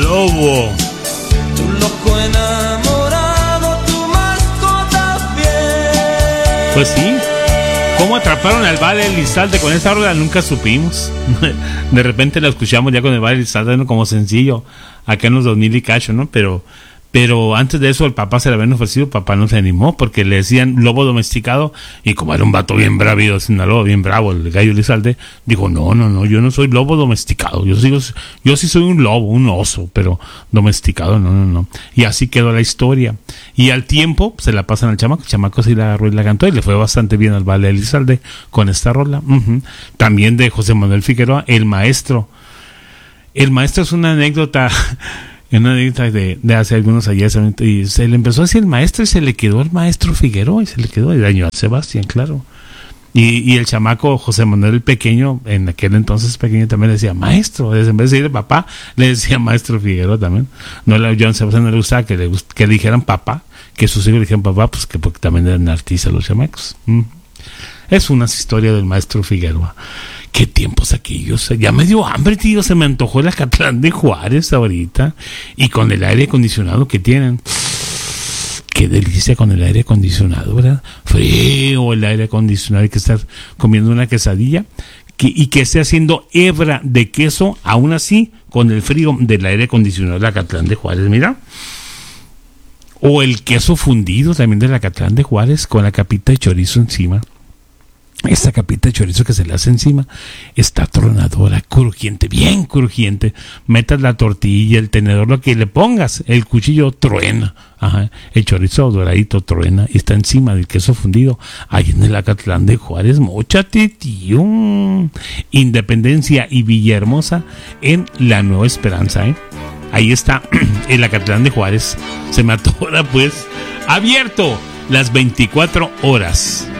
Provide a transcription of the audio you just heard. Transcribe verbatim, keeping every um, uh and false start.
lobo. Tu loco enamorado, tu mascota fiel. Pues sí. ¿Cómo atraparon al Vale Elizalde con esa rola? Nunca supimos. De repente la escuchamos ya con el Vale Elizalde, ¿no? Como sencillo, acá en los dos mil y cacho, ¿no? Pero, pero antes de eso el papá se le habían ofrecido, papá no se animó porque le decían lobo domesticado, y como era un vato bien bravido, Sinaloa, bien bravo, el gallo Elizalde, dijo, no, no, no, yo no soy lobo domesticado, yo, sigo, yo sí soy un lobo, un oso, pero domesticado, no, no, no. Y así quedó la historia. Y al tiempo se la pasan al chamaco, el chamaco sí la agarró y la cantó, y le fue bastante bien al Vale Elizalde con esta rola. Uh-huh. También de José Manuel Figueroa, El Maestro. El Maestro es una anécdota... una anécdota de, de hace algunos años, y se le empezó a decir el maestro y se le quedó el Maestro Figueroa y se le quedó el daño a Sebastián, claro. Y, y el chamaco José Manuel el pequeño, en aquel entonces pequeño, también le decía maestro, en vez de decirle papá, le decía Maestro Figueroa también. No, a John Sebastián no le gustaba que le, que le dijeran papá, que sus hijos le dijeran papá, pues que porque también eran artistas los chamacos. Mm. Es una historia del Maestro Figueroa. Qué tiempos aquellos. Ya me dio hambre, tío. Se me antojó el Acatlán de Juárez ahorita. Y con el aire acondicionado que tienen. Qué delicia con el aire acondicionado, ¿verdad? Frío el aire acondicionado. Hay que estar comiendo una quesadilla. Que, y que esté haciendo hebra de queso, aún así, con el frío del aire acondicionado del Acatlán de Juárez. Mira. O el queso fundido también del Acatlán de Juárez con la capita de chorizo encima. Esta capita de chorizo que se le hace encima está tronadora, crujiente, bien crujiente. Metas la tortilla, el tenedor, lo que le pongas, el cuchillo truena. Ajá. El chorizo doradito truena y está encima del queso fundido. Ahí en el Acatlán de Juárez, móchate, tío. Independencia y Villahermosa en La Nueva Esperanza, ¿eh? Ahí está el Acatlán de Juárez. Se me atora, pues. Abierto las veinticuatro horas.